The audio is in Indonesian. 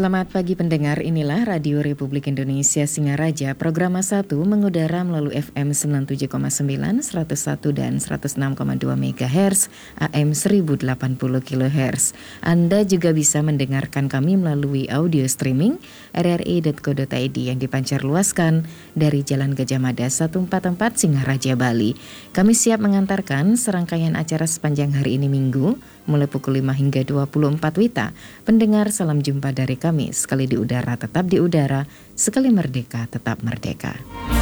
Selamat pagi pendengar, inilah Radio Republik Indonesia Singaraja, program 1 mengudara melalui FM 97,9, 101 dan 106,2 MHz, AM 1080 kHz. Anda juga bisa mendengarkan kami melalui audio streaming rri.co.id yang dipancar luaskan dari Jalan Gajah Mada 144 Singaraja, Bali. Kami siap mengantarkan serangkaian acara sepanjang hari ini Minggu, mulai pukul 5 hingga 24 WITA. Pendengar, salam jumpa dari kami, sekali di udara tetap di udara, sekali merdeka tetap merdeka.